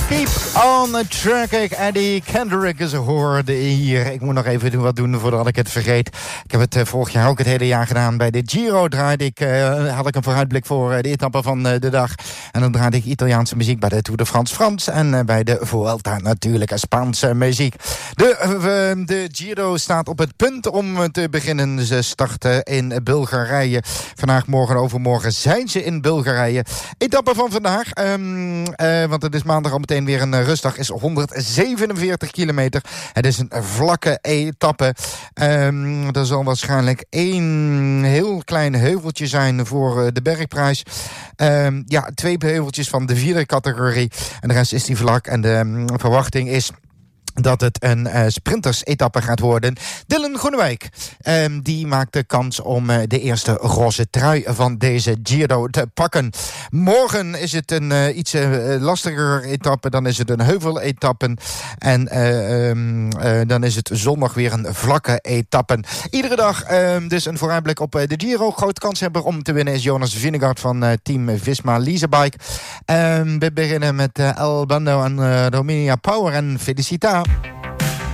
Keep on the track. Eddie Kendrick is hoorde hier. Ik moet nog even wat doen voordat ik het vergeet. Ik heb het vorig jaar ook het hele jaar gedaan. Bij de Giro had ik een vooruitblik voor de etappe van de dag. En dan draaide ik Italiaanse muziek bij de Tour de France Frans. En bij de Vuelta natuurlijk Spaanse muziek. De Giro staat op het punt om te beginnen. Ze starten in Bulgarije. Vandaag, morgen, overmorgen zijn ze in Bulgarije. Etappe van vandaag, want het is maandag al meteen weer een rustdag, is 147 kilometer. Het is een vlakke etappe. Er zal waarschijnlijk één heel klein heuveltje zijn voor de bergprijs. 2 heuveltjes van de 4e categorie. En de rest is die vlak. En de verwachting is dat het een sprintersetappe gaat worden. Dylan Groenewijk, die maakt de kans om de eerste roze trui van deze Giro te pakken. Morgen is het een iets lastiger etappe. Dan is het een heuveletappe. En dan is het zondag weer een vlakke etappe. Iedere dag dus een vooruitblik op de Giro. Groot kanshebber om te winnen is Jonas Vingegaard van team Visma Leasebike. We beginnen met El Bando en Romania Power en Felicita.